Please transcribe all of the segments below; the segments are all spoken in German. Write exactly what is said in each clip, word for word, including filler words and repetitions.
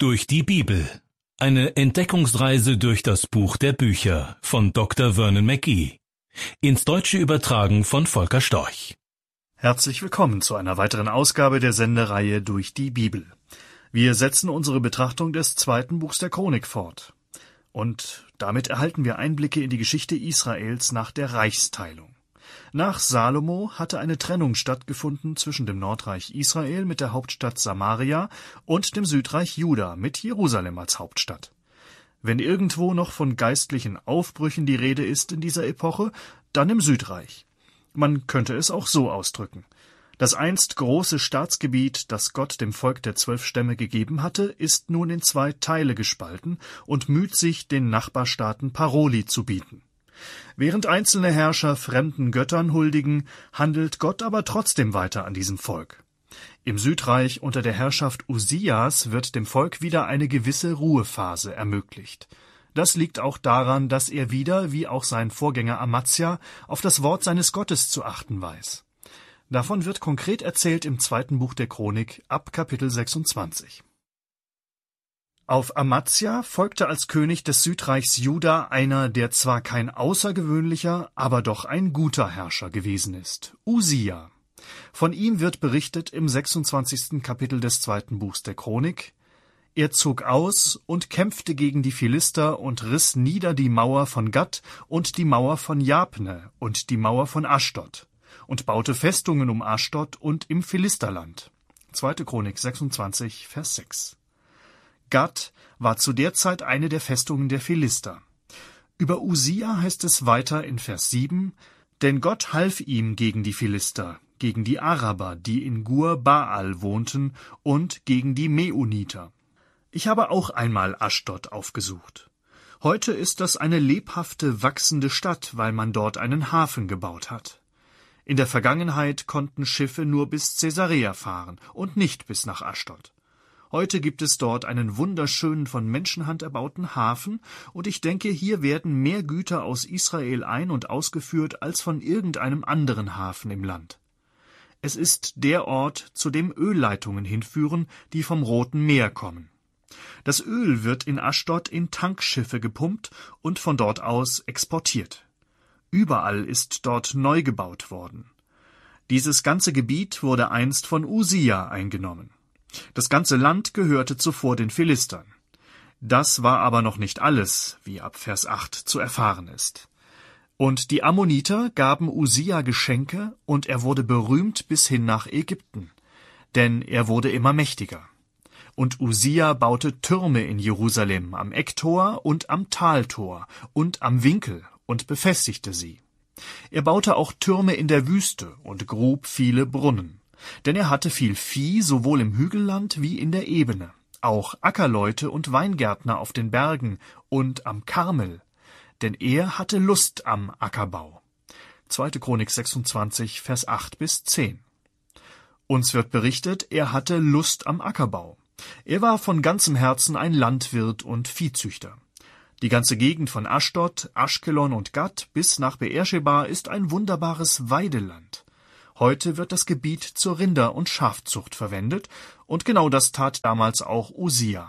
Durch die Bibel. Eine Entdeckungsreise durch das Buch der Bücher von Doktor Vernon McGee. Ins Deutsche übertragen von Volker Storch. Herzlich willkommen zu einer weiteren Ausgabe der Sendereihe Durch die Bibel. Wir setzen unsere Betrachtung des zweiten Buchs der Chronik fort. Und damit erhalten wir Einblicke in die Geschichte Israels nach der Reichsteilung. Nach Salomo hatte eine Trennung stattgefunden zwischen dem Nordreich Israel mit der Hauptstadt Samaria und dem Südreich Juda mit Jerusalem als Hauptstadt. Wenn irgendwo noch von geistlichen Aufbrüchen die Rede ist in dieser Epoche, dann im Südreich. Man könnte es auch so ausdrücken. Das einst große Staatsgebiet, das Gott dem Volk der zwölf Stämme gegeben hatte, ist nun in zwei Teile gespalten und müht sich, den Nachbarstaaten Paroli zu bieten. Während einzelne Herrscher fremden Göttern huldigen, handelt Gott aber trotzdem weiter an diesem Volk. Im Südreich unter der Herrschaft Usias wird dem Volk wieder eine gewisse Ruhephase ermöglicht. Das liegt auch daran, dass er wieder, wie auch sein Vorgänger Amazia, auf das Wort seines Gottes zu achten weiß. Davon wird konkret erzählt im zweiten Buch der Chronik ab Kapitel sechsundzwanzig. Auf Amazia folgte als König des Südreichs Juda einer, der zwar kein außergewöhnlicher, aber doch ein guter Herrscher gewesen ist, Usia. Von ihm wird berichtet im sechsundzwanzigsten Kapitel des zweiten Buchs der Chronik: Er zog aus und kämpfte gegen die Philister und riss nieder die Mauer von Gat und die Mauer von Jabne und die Mauer von Aschdod und baute Festungen um Aschdod und im Philisterland. zweite Chronik sechsundzwanzig, Vers sechs. Gat war zu der Zeit eine der Festungen der Philister. Über Usia heißt es weiter in Vers sieben: Denn Gott half ihm gegen die Philister, gegen die Araber, die in Gur Baal wohnten, und gegen die Meuniter. Ich habe auch einmal Aschdod aufgesucht. Heute ist das eine lebhafte, wachsende Stadt, weil man dort einen Hafen gebaut hat. In der Vergangenheit konnten Schiffe nur bis Caesarea fahren und nicht bis nach Aschdod. Heute gibt es dort einen wunderschönen, von Menschenhand erbauten Hafen, und ich denke, hier werden mehr Güter aus Israel ein- und ausgeführt als von irgendeinem anderen Hafen im Land. Es ist der Ort, zu dem Ölleitungen hinführen, die vom Roten Meer kommen. Das Öl wird in Aschdod in Tankschiffe gepumpt und von dort aus exportiert. Überall ist dort neu gebaut worden. Dieses ganze Gebiet wurde einst von Usia eingenommen. Das ganze Land gehörte zuvor den Philistern. Das war aber noch nicht alles, wie ab Vers acht zu erfahren ist. Und die Ammoniter gaben Usia Geschenke, und er wurde berühmt bis hin nach Ägypten, denn er wurde immer mächtiger. Und Usia baute Türme in Jerusalem am Ecktor und am Taltor und am Winkel und befestigte sie. Er baute auch Türme in der Wüste und grub viele Brunnen. Denn er hatte viel Vieh, sowohl im Hügelland wie in der Ebene, auch Ackerleute und Weingärtner auf den Bergen und am Karmel, denn er hatte Lust am Ackerbau. zweite Chronik sechsundzwanzig, Vers acht bis zehn. Uns wird berichtet, er hatte Lust am Ackerbau. Er war von ganzem Herzen ein Landwirt und Viehzüchter. Die ganze Gegend von Aschdod, Aschkelon und Gat bis nach Beersheba ist ein wunderbares Weideland. Heute wird das Gebiet zur Rinder- und Schafzucht verwendet, und genau das tat damals auch Usia.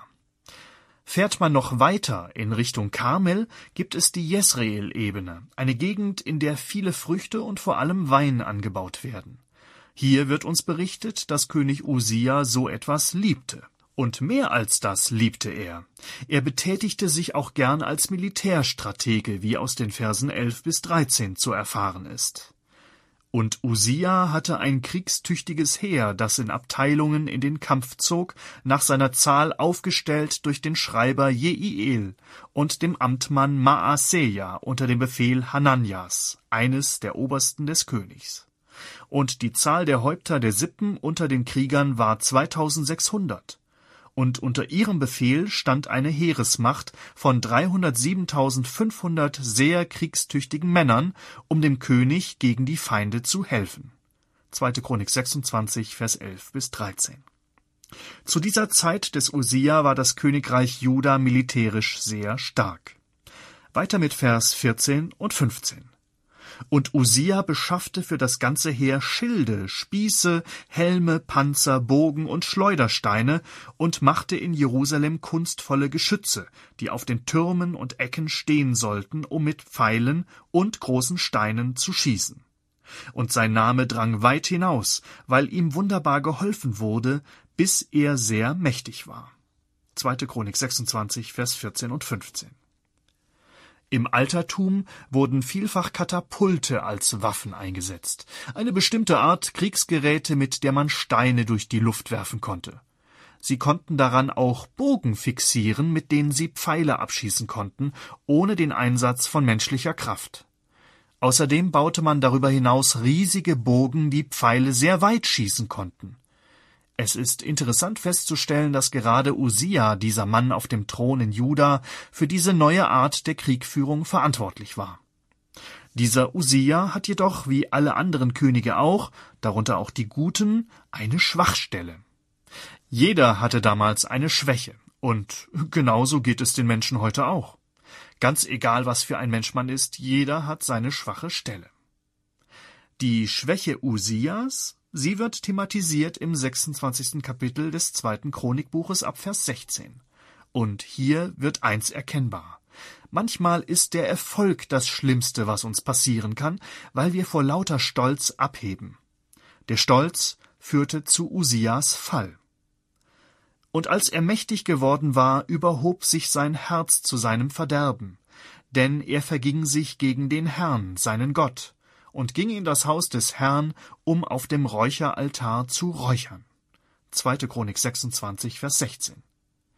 Fährt man noch weiter in Richtung Karmel, gibt es die Jesreel-Ebene, eine Gegend, in der viele Früchte und vor allem Wein angebaut werden. Hier wird uns berichtet, dass König Usia so etwas liebte. Und mehr als das liebte er. Er betätigte sich auch gern als Militärstratege, wie aus den Versen elf bis dreizehn zu erfahren ist. Und Usia hatte ein kriegstüchtiges Heer, das in Abteilungen in den Kampf zog, nach seiner Zahl aufgestellt durch den Schreiber Jeiel und dem Amtmann Maaseja unter dem Befehl Hananias, eines der Obersten des Königs. Und die Zahl der Häupter der Sippen unter den Kriegern war zweitausendsechshundert. Und unter ihrem Befehl stand eine Heeresmacht von dreihundertsiebentausendfünfhundert sehr kriegstüchtigen Männern, um dem König gegen die Feinde zu helfen. zweite Chronik sechsundzwanzig, Vers elf bis dreizehn. Zu dieser Zeit des Usia war das Königreich Juda militärisch sehr stark. Weiter mit Vers vierzehn und fünfzehn. Und Usia beschaffte für das ganze Heer Schilde, Spieße, Helme, Panzer, Bogen und Schleudersteine und machte in Jerusalem kunstvolle Geschütze, die auf den Türmen und Ecken stehen sollten, um mit Pfeilen und großen Steinen zu schießen. Und sein Name drang weit hinaus, weil ihm wunderbar geholfen wurde, bis er sehr mächtig war. zweite. Chronik sechsundzwanzig, Vers vierzehn und fünfzehn. Im Altertum wurden vielfach Katapulte als Waffen eingesetzt, eine bestimmte Art Kriegsgeräte, mit der man Steine durch die Luft werfen konnte. Sie konnten daran auch Bogen fixieren, mit denen sie Pfeile abschießen konnten, ohne den Einsatz von menschlicher Kraft. Außerdem baute man darüber hinaus riesige Bogen, die Pfeile sehr weit schießen konnten. Es ist interessant festzustellen, dass gerade Usia, dieser Mann auf dem Thron in Juda, für diese neue Art der Kriegführung verantwortlich war. Dieser Usia hat jedoch, wie alle anderen Könige auch, darunter auch die Guten, eine Schwachstelle. Jeder hatte damals eine Schwäche, und genauso geht es den Menschen heute auch. Ganz egal, was für ein Mensch man ist, jeder hat seine schwache Stelle. Die Schwäche Usias, sie wird thematisiert im sechsundzwanzigsten Kapitel des zweiten Chronikbuches ab Vers sechzehn. Und hier wird eins erkennbar. Manchmal ist der Erfolg das Schlimmste, was uns passieren kann, weil wir vor lauter Stolz abheben. Der Stolz führte zu Usias Fall. Und als er mächtig geworden war, überhob sich sein Herz zu seinem Verderben, denn er verging sich gegen den Herrn, seinen Gott, und ging in das Haus des Herrn, um auf dem Räucheraltar zu räuchern. zweite. Chronik sechsundzwanzig, Vers sechzehn.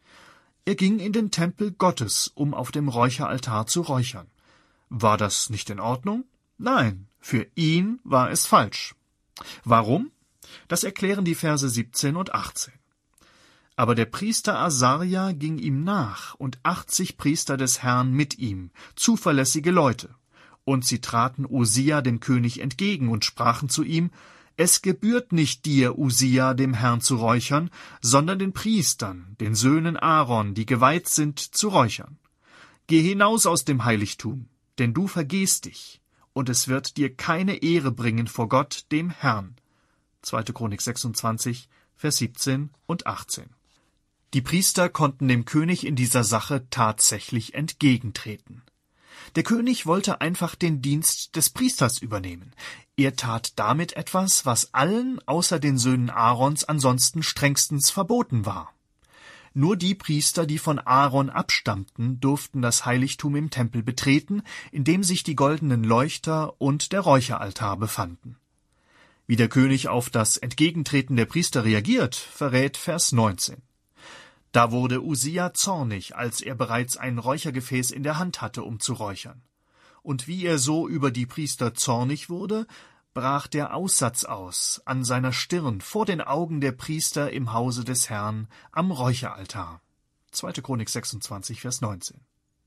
Er ging in den Tempel Gottes, um auf dem Räucheraltar zu räuchern. War das nicht in Ordnung? Nein, für ihn war es falsch. Warum? Das erklären die Verse siebzehn und achtzehn. Aber der Priester Asaria ging ihm nach, und achtzig Priester des Herrn mit ihm, zuverlässige Leute. Und sie traten Usia dem König entgegen und sprachen zu ihm: Es gebührt nicht dir, Usia, dem Herrn zu räuchern, sondern den Priestern, den Söhnen Aaron, die geweiht sind, zu räuchern. Geh hinaus aus dem Heiligtum, denn du vergehst dich, und es wird dir keine Ehre bringen vor Gott, dem Herrn. zweite. Chronik sechsundzwanzig, Vers siebzehn und achtzehn. Die Priester konnten dem König in dieser Sache tatsächlich entgegentreten. Der König wollte einfach den Dienst des Priesters übernehmen. Er tat damit etwas, was allen außer den Söhnen Aarons ansonsten strengstens verboten war. Nur die Priester, die von Aaron abstammten, durften das Heiligtum im Tempel betreten, in dem sich die goldenen Leuchter und der Räucheraltar befanden. Wie der König auf das Entgegentreten der Priester reagiert, verrät Vers neunzehn. Da wurde Usia zornig, als er bereits ein Räuchergefäß in der Hand hatte, um zu räuchern. Und wie er so über die Priester zornig wurde, brach der Aussatz aus an seiner Stirn vor den Augen der Priester im Hause des Herrn am Räucheraltar. zweite. Chronik sechsundzwanzig, Vers neunzehn.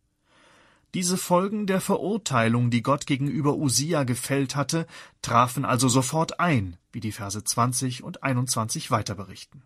Diese Folgen der Verurteilung, die Gott gegenüber Usia gefällt hatte, trafen also sofort ein, wie die Verse zwanzig und einundzwanzig weiter berichten.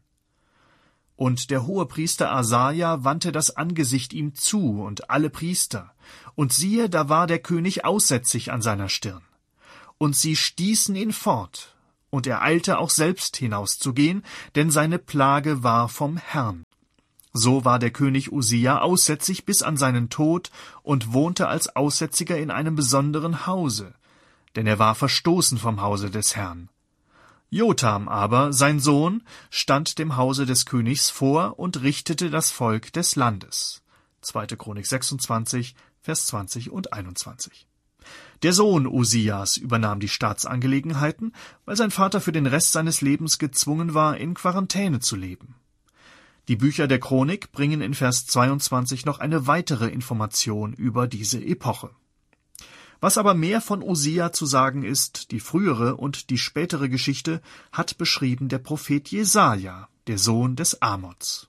Und der Hohepriester Asaja wandte das Angesicht ihm zu und alle Priester, und siehe, da war der König aussätzig an seiner Stirn. Und sie stießen ihn fort, und er eilte auch selbst hinauszugehen, denn seine Plage war vom Herrn. So war der König Usia aussätzig bis an seinen Tod und wohnte als Aussätziger in einem besonderen Hause, denn er war verstoßen vom Hause des Herrn. Jotham aber, sein Sohn, stand dem Hause des Königs vor und richtete das Volk des Landes. zweite. Chronik sechsundzwanzig, Vers zwanzig und einundzwanzig. Der Sohn Usias übernahm die Staatsangelegenheiten, weil sein Vater für den Rest seines Lebens gezwungen war, in Quarantäne zu leben. Die Bücher der Chronik bringen in Vers zweiundzwanzig noch eine weitere Information über diese Epoche. Was aber mehr von Usia zu sagen ist, die frühere und die spätere Geschichte hat beschrieben der Prophet Jesaja, der Sohn des Amoz.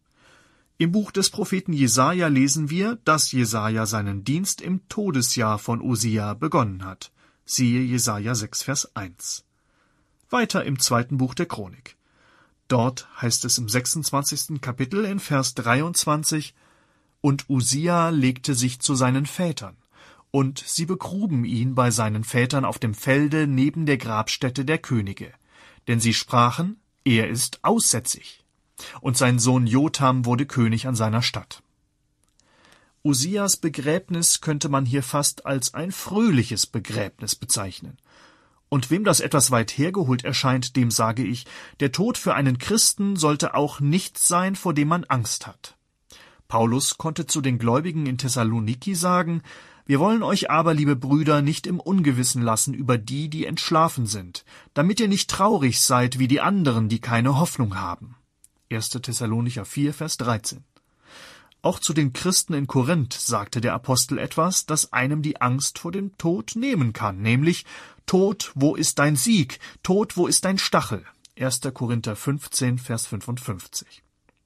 Im Buch des Propheten Jesaja lesen wir, dass Jesaja seinen Dienst im Todesjahr von Usia begonnen hat. Siehe Jesaja sechs, Vers eins. Weiter im zweiten Buch der Chronik. Dort heißt es im sechsundzwanzigsten Kapitel in Vers dreiundzwanzig: Und Usia legte sich zu seinen Vätern, und sie begruben ihn bei seinen Vätern auf dem Felde neben der Grabstätte der Könige. Denn sie sprachen, er ist aussätzig. Und sein Sohn Jotham wurde König an seiner Stadt. Usias Begräbnis könnte man hier fast als ein fröhliches Begräbnis bezeichnen. Und wem das etwas weit hergeholt erscheint, dem sage ich, der Tod für einen Christen sollte auch nichts sein, vor dem man Angst hat. Paulus konnte zu den Gläubigen in Thessaloniki sagen, wir wollen euch aber, liebe Brüder, nicht im Ungewissen lassen über die, die entschlafen sind, damit ihr nicht traurig seid wie die anderen, die keine Hoffnung haben. erster Thessalonicher vier, Vers dreizehn. Auch zu den Christen in Korinth sagte der Apostel etwas, das einem die Angst vor dem Tod nehmen kann, nämlich Tod, wo ist dein Sieg? Tod, wo ist dein Stachel? erster Korinther fünfzehn, Vers fünfundfünfzig.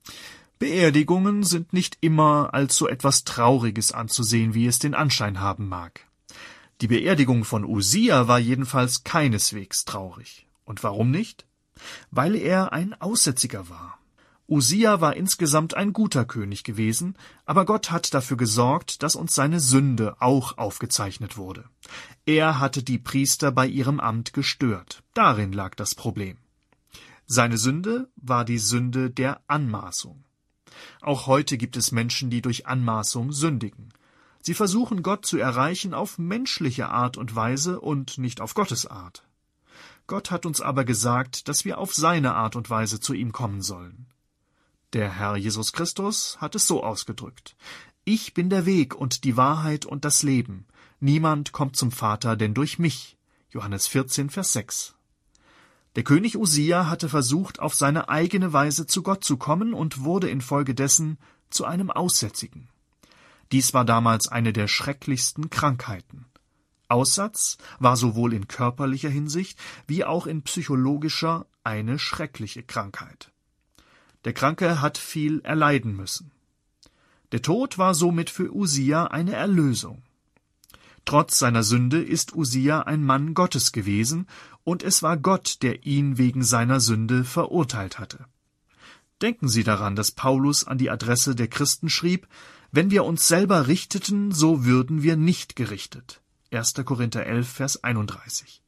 Beerdigungen sind nicht immer als so etwas Trauriges anzusehen, wie es den Anschein haben mag. Die Beerdigung von Usia war jedenfalls keineswegs traurig. Und warum nicht? Weil er ein Aussätziger war. Usia war insgesamt ein guter König gewesen, aber Gott hat dafür gesorgt, dass uns seine Sünde auch aufgezeichnet wurde. Er hatte die Priester bei ihrem Amt gestört. Darin lag das Problem. Seine Sünde war die Sünde der Anmaßung. Auch heute gibt es Menschen, die durch Anmaßung sündigen. Sie versuchen, Gott zu erreichen auf menschliche Art und Weise und nicht auf Gottes Art. Gott hat uns aber gesagt, dass wir auf seine Art und Weise zu ihm kommen sollen. Der Herr Jesus Christus hat es so ausgedrückt: Ich bin der Weg und die Wahrheit und das Leben. Niemand kommt zum Vater, denn durch mich. Johannes vierzehn, Vers sechs. Der König Usia hatte versucht, auf seine eigene Weise zu Gott zu kommen und wurde infolgedessen zu einem Aussätzigen. Dies war damals eine der schrecklichsten Krankheiten. Aussatz war sowohl in körperlicher Hinsicht wie auch in psychologischer eine schreckliche Krankheit. Der Kranke hat viel erleiden müssen. Der Tod war somit für Usia eine Erlösung. Trotz seiner Sünde ist Usia ein Mann Gottes gewesen, und es war Gott, der ihn wegen seiner Sünde verurteilt hatte. Denken Sie daran, dass Paulus an die Adresse der Christen schrieb, wenn wir uns selber richteten, so würden wir nicht gerichtet. erster Korinther elf, Vers einunddreißig.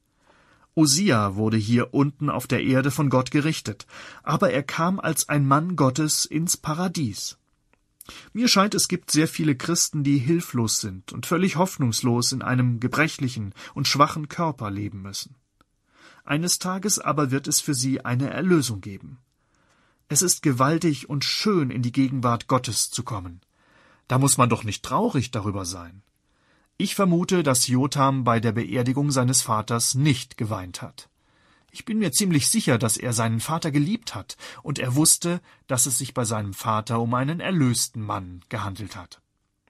Usia wurde hier unten auf der Erde von Gott gerichtet, aber er kam als ein Mann Gottes ins Paradies. Mir scheint, es gibt sehr viele Christen, die hilflos sind und völlig hoffnungslos in einem gebrechlichen und schwachen Körper leben müssen. Eines Tages aber wird es für sie eine Erlösung geben. Es ist gewaltig und schön, in die Gegenwart Gottes zu kommen. Da muss man doch nicht traurig darüber sein. Ich vermute, dass Jotham bei der Beerdigung seines Vaters nicht geweint hat. Ich bin mir ziemlich sicher, dass er seinen Vater geliebt hat, und er wusste, dass es sich bei seinem Vater um einen erlösten Mann gehandelt hat.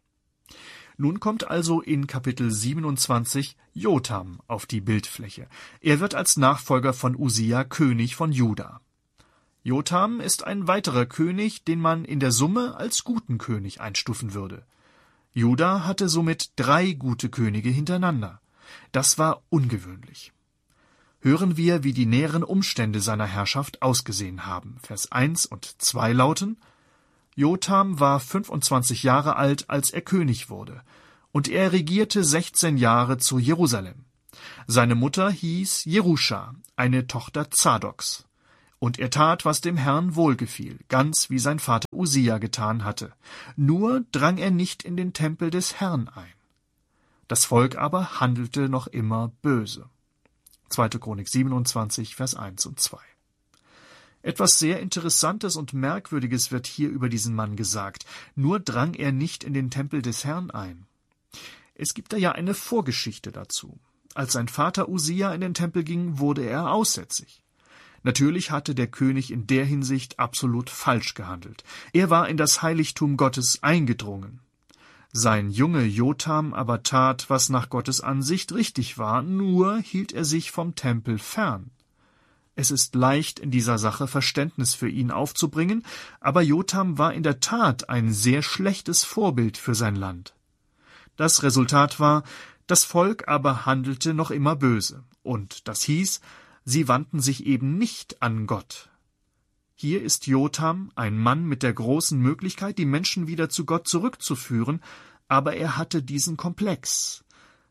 Nun kommt also in Kapitel siebenundzwanzig Jotham auf die Bildfläche. Er wird als Nachfolger von Usia König von Juda. Jotham ist ein weiterer König, den man in der Summe als guten König einstufen würde. Juda hatte somit drei gute Könige hintereinander. Das war ungewöhnlich. Hören wir, wie die näheren Umstände seiner Herrschaft ausgesehen haben. Vers eins und zwei lauten: Jotham war fünfundzwanzig Jahre alt, als er König wurde, und er regierte sechzehn Jahre zu Jerusalem. Seine Mutter hieß Jeruscha, eine Tochter Zadoks. Und er tat, was dem Herrn wohlgefiel, ganz wie sein Vater Usia getan hatte. Nur drang er nicht in den Tempel des Herrn ein. Das Volk aber handelte noch immer böse. zweiter Chronik siebenundzwanzig, Vers eins und zwei. Etwas sehr Interessantes und Merkwürdiges wird hier über diesen Mann gesagt. Nur drang er nicht in den Tempel des Herrn ein. Es gibt da ja eine Vorgeschichte dazu. Als sein Vater Usia in den Tempel ging, wurde er aussätzig. Natürlich hatte der König in der Hinsicht absolut falsch gehandelt. Er war in das Heiligtum Gottes eingedrungen. Sein Junge Jotham aber tat, was nach Gottes Ansicht richtig war, nur hielt er sich vom Tempel fern. Es ist leicht, in dieser Sache Verständnis für ihn aufzubringen, aber Jotham war in der Tat ein sehr schlechtes Vorbild für sein Land. Das Resultat war, das Volk aber handelte noch immer böse, und das hieß, sie wandten sich eben nicht an Gott. Hier ist Jotham ein Mann mit der großen Möglichkeit, die Menschen wieder zu Gott zurückzuführen, aber er hatte diesen Komplex.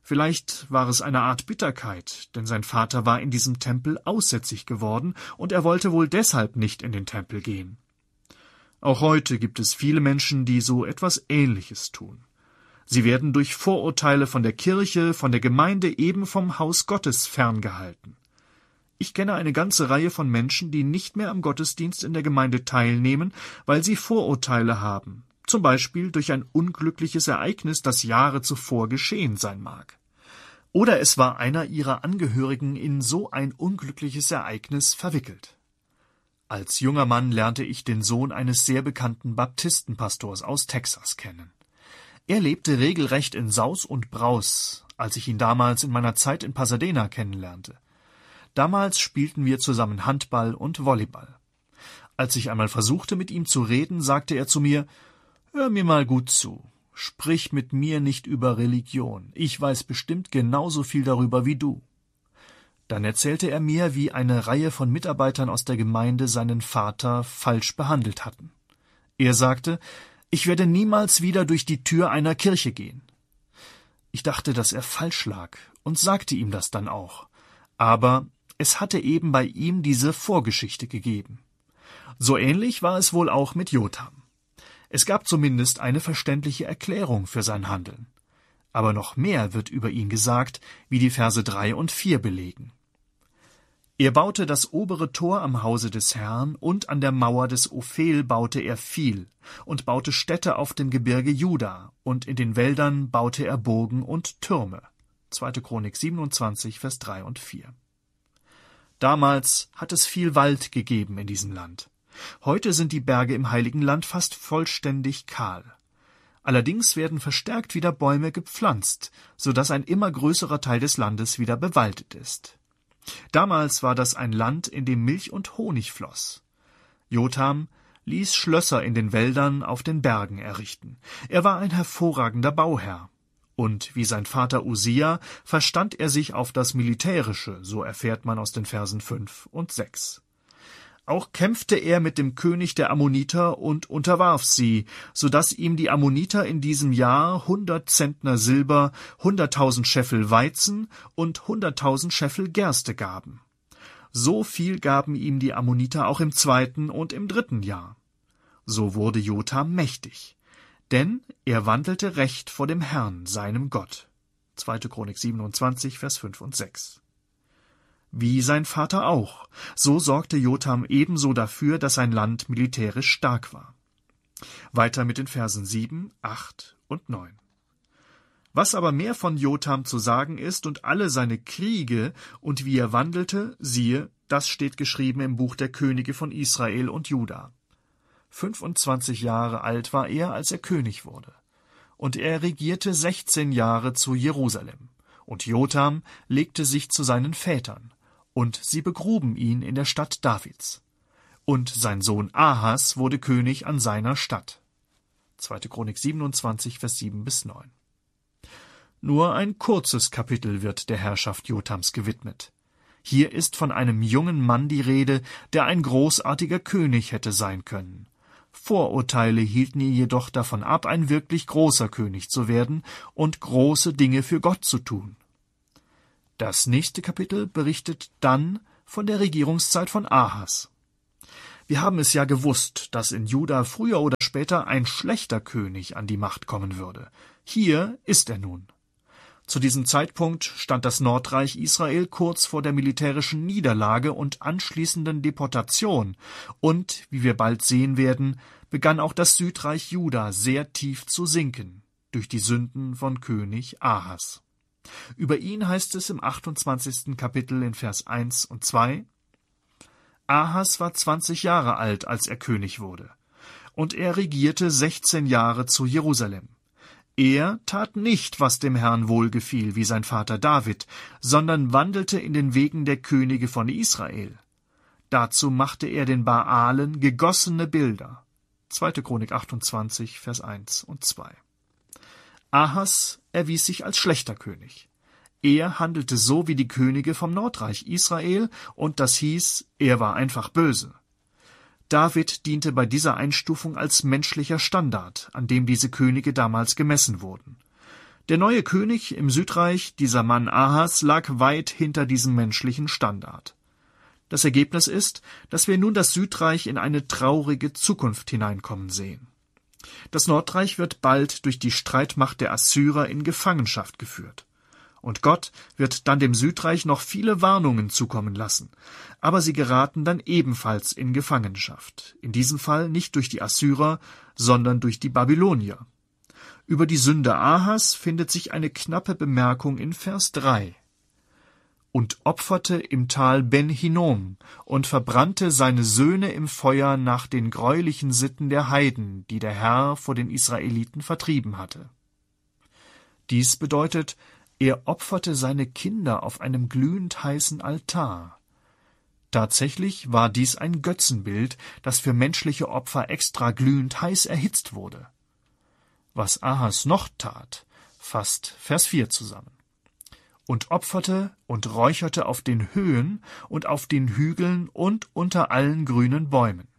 Vielleicht war es eine Art Bitterkeit, denn sein Vater war in diesem Tempel aussätzig geworden, und er wollte wohl deshalb nicht in den Tempel gehen. Auch heute gibt es viele Menschen, die so etwas Ähnliches tun. Sie werden durch Vorurteile von der Kirche, von der Gemeinde, eben vom Haus Gottes ferngehalten. Ich kenne eine ganze Reihe von Menschen, die nicht mehr am Gottesdienst in der Gemeinde teilnehmen, weil sie Vorurteile haben, zum Beispiel durch ein unglückliches Ereignis, das Jahre zuvor geschehen sein mag. Oder es war einer ihrer Angehörigen in so ein unglückliches Ereignis verwickelt. Als junger Mann lernte ich den Sohn eines sehr bekannten Baptistenpastors aus Texas kennen. Er lebte regelrecht in Saus und Braus, als ich ihn damals in meiner Zeit in Pasadena kennenlernte. Damals spielten wir zusammen Handball und Volleyball. Als ich einmal versuchte, mit ihm zu reden, sagte er zu mir: »Hör mir mal gut zu. Sprich mit mir nicht über Religion. Ich weiß bestimmt genauso viel darüber wie du.« Dann erzählte er mir, wie eine Reihe von Mitarbeitern aus der Gemeinde seinen Vater falsch behandelt hatten. Er sagte: »Ich werde niemals wieder durch die Tür einer Kirche gehen.« Ich dachte, dass er falsch lag und sagte ihm das dann auch. Aber es hatte eben bei ihm diese Vorgeschichte gegeben. So ähnlich war es wohl auch mit Jotham. Es gab zumindest eine verständliche Erklärung für sein Handeln. Aber noch mehr wird über ihn gesagt, wie die Verse drei und vier belegen. Er baute das obere Tor am Hause des Herrn, und an der Mauer des Ophel baute er viel, und baute Städte auf dem Gebirge Juda, und in den Wäldern baute er Burgen und Türme. zweite Chronik siebenundzwanzig, Vers drei und vier. Damals hat es viel Wald gegeben in diesem Land. Heute sind die Berge im Heiligen Land fast vollständig kahl. Allerdings werden verstärkt wieder Bäume gepflanzt, so dass ein immer größerer Teil des Landes wieder bewaldet ist. Damals war das ein Land, in dem Milch und Honig floss. Jotham ließ Schlösser in den Wäldern auf den Bergen errichten. Er war ein hervorragender Bauherr. Und wie sein Vater Usia verstand er sich auf das Militärische, so erfährt man aus den Versen fünf und sechs. Auch kämpfte er mit dem König der Ammoniter und unterwarf sie, so dass ihm die Ammoniter in diesem Jahr hundert Zentner Silber, hunderttausend Scheffel Weizen und hunderttausend Scheffel Gerste gaben. So viel gaben ihm die Ammoniter auch im zweiten und im dritten Jahr. So wurde Jotham mächtig, denn er wandelte recht vor dem Herrn, seinem Gott. zweite Chronik siebenundzwanzig, Vers fünf und sechs. Wie sein Vater auch, so sorgte Jotham ebenso dafür, dass sein Land militärisch stark war. Weiter mit den Versen sieben, acht und neun. Was aber mehr von Jotham zu sagen ist und alle seine Kriege und wie er wandelte, siehe, das steht geschrieben im Buch der Könige von Israel und Juda. Fünfundzwanzig Jahre alt war er, als er König wurde. Und er regierte sechzehn Jahre zu Jerusalem. Und Jotham legte sich zu seinen Vätern. Und sie begruben ihn in der Stadt Davids. Und sein Sohn Ahas wurde König an seiner Stadt. zweite Chronik siebenundzwanzig, Vers sieben bis neun. Nur ein kurzes Kapitel wird der Herrschaft Jothams gewidmet. Hier ist von einem jungen Mann die Rede, der ein großartiger König hätte sein können. Vorurteile hielten ihn jedoch davon ab, ein wirklich großer König zu werden und große Dinge für Gott zu tun. Das nächste Kapitel berichtet dann von der Regierungszeit von Ahas. Wir haben es ja gewusst, dass in Juda früher oder später ein schlechter König an die Macht kommen würde. Hier ist er nun. Zu diesem Zeitpunkt stand das Nordreich Israel kurz vor der militärischen Niederlage und anschließenden Deportation, und, wie wir bald sehen werden, begann auch das Südreich Juda sehr tief zu sinken, durch die Sünden von König Ahas. Über ihn heißt es im achtundzwanzigsten Kapitel in Vers eins und zwei: Ahas war zwanzig Jahre alt, als er König wurde, und er regierte sechzehn Jahre zu Jerusalem. Er tat nicht, was dem Herrn wohlgefiel, wie sein Vater David, sondern wandelte in den Wegen der Könige von Israel. Dazu machte er den Baalen gegossene Bilder. zweite Chronik achtundzwanzig, Vers eins und zwei. Ahas erwies sich als schlechter König. Er handelte so wie die Könige vom Nordreich Israel, und das hieß, er war einfach böse. David diente bei dieser Einstufung als menschlicher Standard, an dem diese Könige damals gemessen wurden. Der neue König im Südreich, dieser Mann Ahas, lag weit hinter diesem menschlichen Standard. Das Ergebnis ist, dass wir nun das Südreich in eine traurige Zukunft hineinkommen sehen. Das Nordreich wird bald durch die Streitmacht der Assyrer in Gefangenschaft geführt. Und Gott wird dann dem Südreich noch viele Warnungen zukommen lassen, aber sie geraten dann ebenfalls in Gefangenschaft, in diesem Fall nicht durch die Assyrer, sondern durch die Babylonier. Über die Sünde Ahas findet sich eine knappe Bemerkung in Vers drei. Und opferte im Tal Ben Hinnom und verbrannte seine Söhne im Feuer nach den greulichen Sitten der Heiden, die der Herr vor den Israeliten vertrieben hatte. Dies bedeutet, er opferte seine Kinder auf einem glühend heißen Altar. Tatsächlich war dies ein Götzenbild, das für menschliche Opfer extra glühend heiß erhitzt wurde. Was Ahas noch tat, fasst Vers vier zusammen. Und opferte und räucherte auf den Höhen und auf den Hügeln und unter allen grünen Bäumen.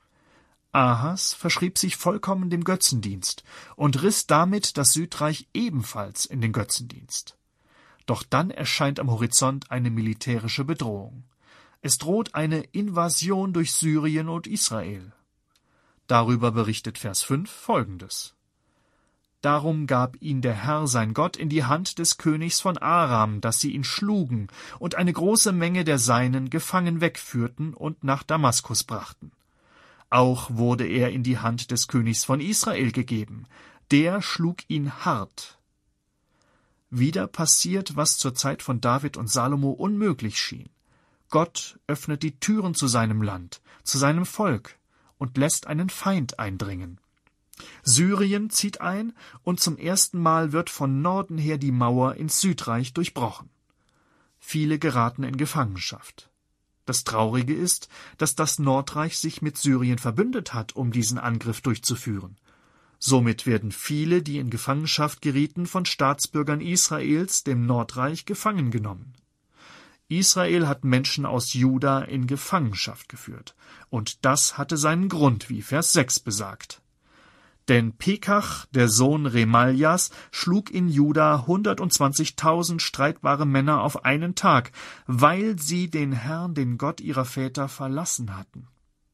Ahas verschrieb sich vollkommen dem Götzendienst und riss damit das Südreich ebenfalls in den Götzendienst. Doch dann erscheint am Horizont eine militärische Bedrohung. Es droht eine Invasion durch Syrien und Israel. Darüber berichtet Vers fünf Folgendes. Darum gab ihn der Herr sein Gott in die Hand des Königs von Aram, dass sie ihn schlugen und eine große Menge der Seinen gefangen wegführten und nach Damaskus brachten. Auch wurde er in die Hand des Königs von Israel gegeben. Der schlug ihn hart. Wieder passiert, was zur Zeit von David und Salomo unmöglich schien. Gott öffnet die Türen zu seinem Land, zu seinem Volk und lässt einen Feind eindringen. Syrien zieht ein, und zum ersten Mal wird von Norden her die Mauer ins Südreich durchbrochen. Viele geraten in Gefangenschaft. Das Traurige ist, dass das Nordreich sich mit Syrien verbündet hat, um diesen Angriff durchzuführen. Somit werden viele, die in Gefangenschaft gerieten, von Staatsbürgern Israels, dem Nordreich, gefangen genommen. Israel hat Menschen aus Juda in Gefangenschaft geführt, und das hatte seinen Grund, wie Vers sechs besagt. Denn Pekach, der Sohn Remaljas, schlug in Juda hundertzwanzigtausend streitbare Männer auf einen Tag, weil sie den Herrn, den Gott ihrer Väter, verlassen hatten.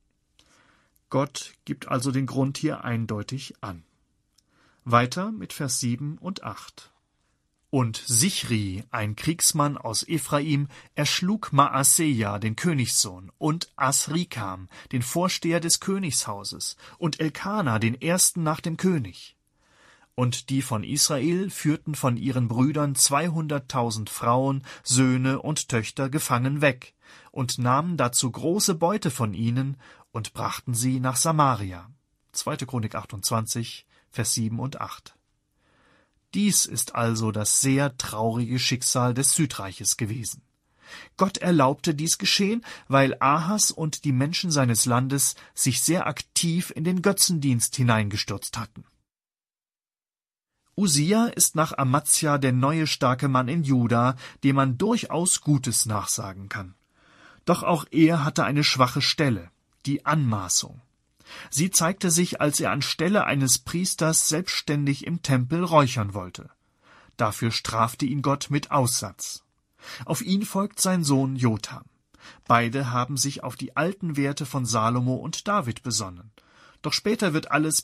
Gott gibt also den Grund hier eindeutig an. Weiter mit Vers sieben und acht. Und Sichri, ein Kriegsmann aus Ephraim, erschlug Maaseja, den Königssohn, und Asrikam, den Vorsteher des Königshauses, und Elkana, den ersten nach dem König. Und die von Israel führten von ihren Brüdern zweihunderttausend Frauen, Söhne und Töchter gefangen weg und nahmen dazu große Beute von ihnen und brachten sie nach Samaria. zweite Chronik achtundzwanzig, Vers sieben und acht. Dies ist also das sehr traurige Schicksal des Südreiches gewesen. Gott erlaubte dies geschehen, weil Ahas und die Menschen seines Landes sich sehr aktiv in den Götzendienst hineingestürzt hatten. Usia ist nach Amazia der neue starke Mann in Juda, dem man durchaus Gutes nachsagen kann. Doch auch er hatte eine schwache Stelle, die Anmaßung. Sie zeigte sich, als er anstelle eines Priesters selbstständig im Tempel räuchern wollte. Dafür strafte ihn Gott mit Aussatz. Auf ihn folgt sein Sohn Jotham. Beide haben sich auf die alten Werte von Salomo und David besonnen. Doch später wird alles